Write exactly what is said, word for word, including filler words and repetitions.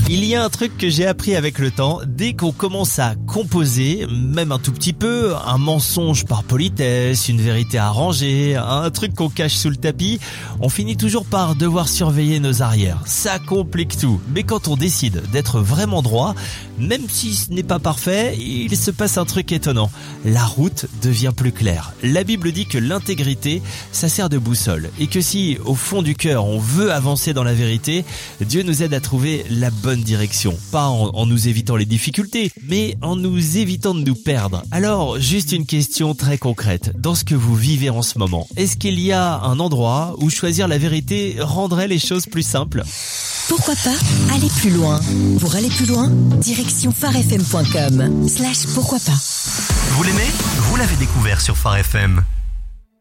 Il y a un truc que j'ai appris avec le temps, dès qu'on commence à composer, même un tout petit peu, un mensonge par politesse, une vérité arrangée, un truc qu'on cache sous le tapis, on finit toujours par devoir surveiller nos arrières. Ça complique tout. Mais quand on décide d'être vraiment droit, même si ce n'est pas parfait, il se passe un truc étonnant. La route devient plus claire. La Bible dit que l'intégrité, ça sert de boussole. Et que si, au fond du cœur, on veut avancer dans la vérité, Dieu nous aide à trouver la bonne direction. Pas en, en nous évitant les difficultés, mais en nous évitant de nous perdre. Alors, juste une question très concrète. Dans ce que vous vivez en ce moment, est-ce qu'il y a un endroit où choisir la vérité rendrait les choses plus simples ? Pourquoi pas aller plus loin? Pour aller plus loin, direction pharefm point com slash pourquoi pas. Vous l'aimez ? Vous l'avez découvert sur Phare F M.